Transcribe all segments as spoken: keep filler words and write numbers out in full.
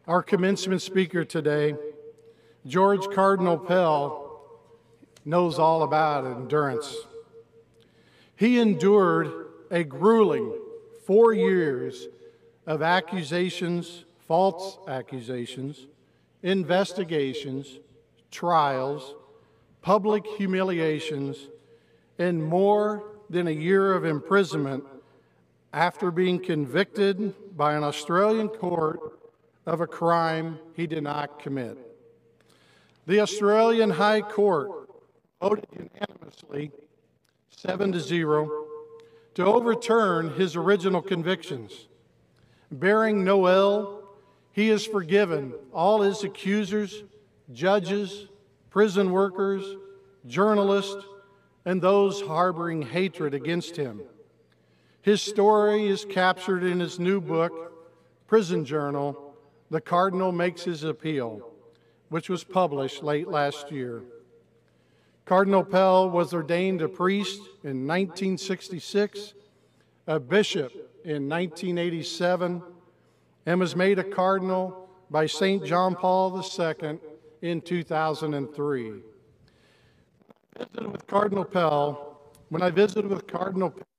Our commencement speaker today, George Cardinal Pell, knows all about endurance. He endured a grueling four years of accusations, false accusations, investigations, trials, public humiliations, and more than a year of imprisonment after being convicted by an Australian court of a crime he did not commit. The Australian High Court voted unanimously, seven to zero, to overturn his original convictions. Bearing no ill, he has forgiven all his accusers, judges, prison workers, journalists, and those harboring hatred against him. His story is captured in his new book, Prison Journal, The Cardinal Makes His Appeal, which was published late last year. Cardinal Pell was ordained a priest in nineteen sixty-six, a bishop in nineteen eighty-seven, and was made a cardinal by Saint John Paul the Second in two thousand three. I visited with Cardinal Pell, when I visited with Cardinal Pell,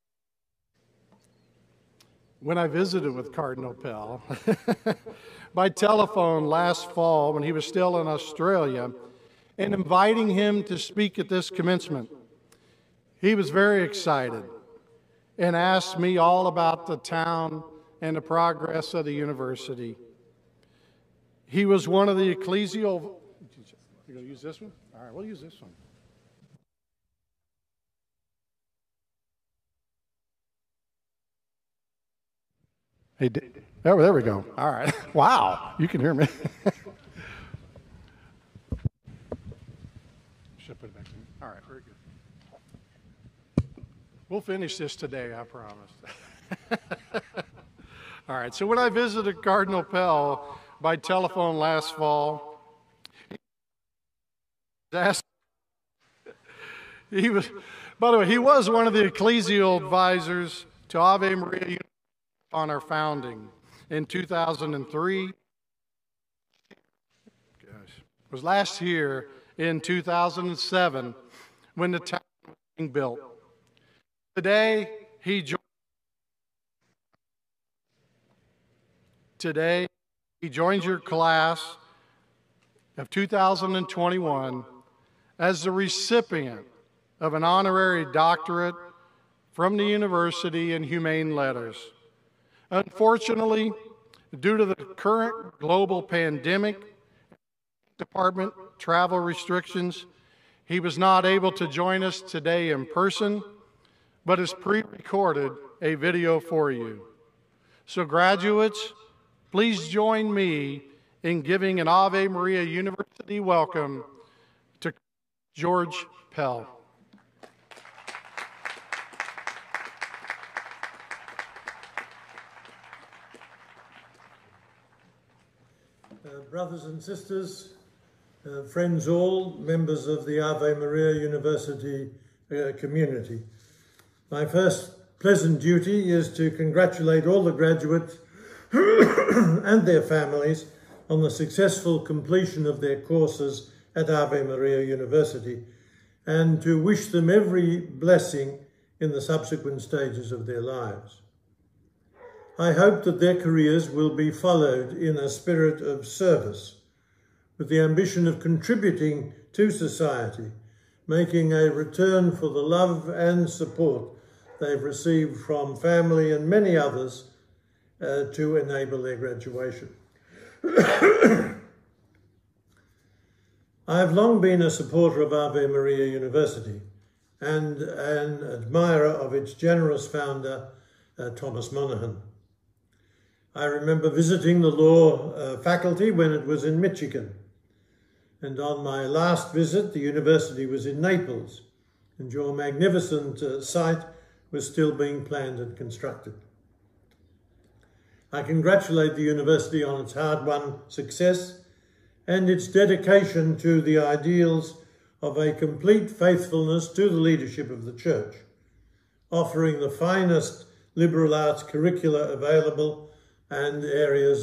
when I visited with Cardinal Pell by telephone last fall when he was still in Australia and inviting him to speak at this commencement, he was very excited and asked me all about the town and the progress of the university. He was one of the ecclesial... You're going to use this one? All right, we'll use this one. Hey, oh, there we go. All right. Wow, you can hear me. Should I put it back in? All right, very good. We'll finish this today, I promise. All right, so when I visited Cardinal Pell by telephone last fall, he was, by the way, he was one of the ecclesial advisors to Ave Maria University on our founding in two thousand three. Gosh, it was last year in two thousand seven when the town was being built. Today, he joined. Today, he joins your class of two thousand twenty-one as the recipient of an honorary doctorate from the University in Humane Letters. Unfortunately, due to the current global pandemic, department travel restrictions, he was not able to join us today in person, but has pre-recorded a video for you. So graduates, please join me in giving an Ave Maria University welcome to George Pell. Uh, brothers and sisters, uh, friends all, members of the Ave Maria University uh, community. My first pleasant duty is to congratulate all the graduates and their families on the successful completion of their courses at Ave Maria University, and to wish them every blessing in the subsequent stages of their lives. I hope that their careers will be followed in a spirit of service, with the ambition of contributing to society, making a return for the love and support they've received from family and many others uh, to enable their graduation. I have long been a supporter of Ave Maria University and an admirer of its generous founder, uh, Thomas Monaghan. I remember visiting the law uh, faculty when it was in Michigan, and on my last visit the university was in Naples, and your magnificent uh, site was still being planned and constructed. I congratulate the university on its hard-won success and its dedication to the ideals of a complete faithfulness to the leadership of the Church, offering the finest liberal arts curricula available and areas